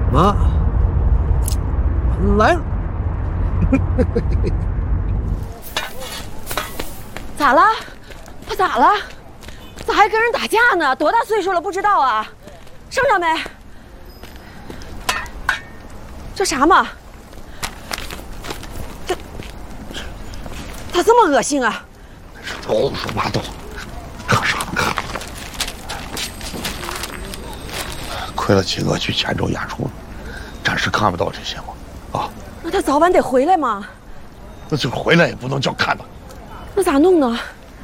妈，来了。 咋了？他咋了？咋还跟人打架呢？多大岁数了不知道啊？生着没？这啥嘛？他这么恶心啊！ 胡说八道，看啥呢看？亏了几个去泉州演出，暂时看不到这些嘛。啊， 那他早晚得回来嘛。 那就回来也不能叫看到。 那咋弄呢？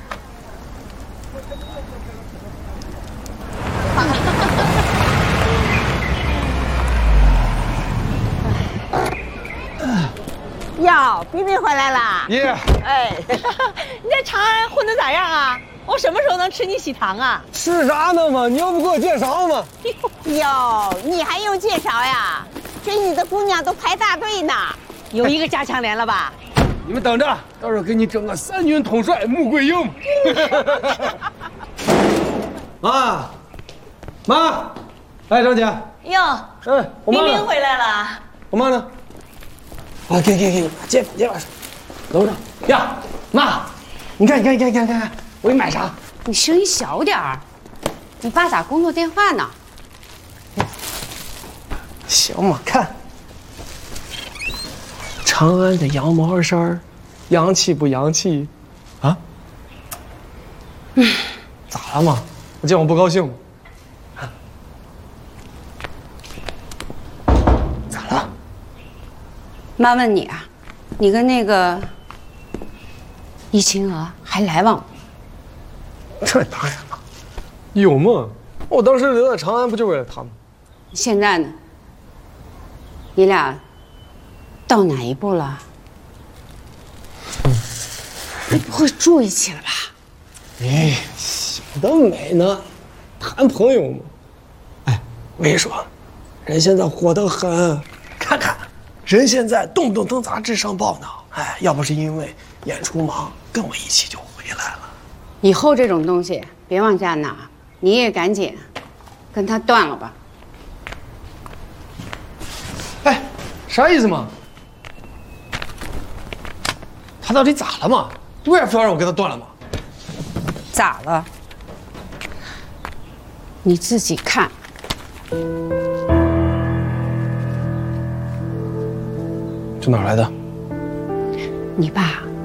哟，彬彬回来啦！ 耶！ 哎，你在长安混得咋样啊？我什么时候能吃你喜糖啊？ 吃啥呢嘛？你要不给我介绍吗？ 哟，你还用介绍呀？追你的姑娘都排大队呢。有一个加强连了吧？ 你们等着，到时候给你整个三军统帅穆桂英。妈，妈，哎，张姐， 哟， 哎，我妈呢？ 彬彬回来了。 我妈呢？啊，给，接把手，等着呀，妈，你看，我给你买啥？ 你声音小点儿，你爸打工作电话呢。 行嘛，看，长安的羊毛衫，洋气不洋气？啊？咋了嘛？我见我不高兴吗？咋了？ 妈问你啊，你跟那个易清娥还来往吗？ 这当然了，有嘛？我当时留在长安不就为了他吗？ 现在呢？你俩到哪一步了？你不会住一起了吧？ 哎，想得美呢，谈朋友嘛。哎，我跟你说，人现在火得很，看看，人现在动不动登杂志上报呢。哎，要不是因为演出忙，跟我一起就回来了。 以后这种东西别往家拿，你也赶紧跟他断了吧。 哎，啥意思嘛？他到底咋了嘛？为啥非要让我跟他断了嘛？ 咋了？你自己看。 这哪来的？ 你爸